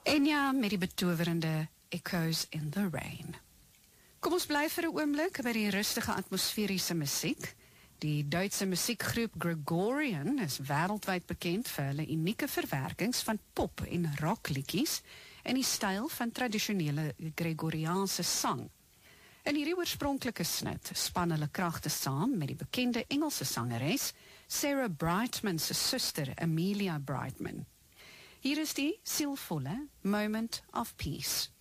Enya met die betowerende Echoes in the Rain. Kom ons bly vir 'n oomblik by die rustige atmosferiese musiek. Die Duitse musiekgroep Gregorian is wêreldwyd bekend vir hulle unieke verwerkings van pop- en rockliedjies in die styl van tradisionele Gregoriaanse sang. In hierdie oorspronklike snit span hulle kragte saam met die bekende Engelse sangeres Sarah Brightman se suster Amelia Brightman. Hier is die sielvolle Moment of Peace.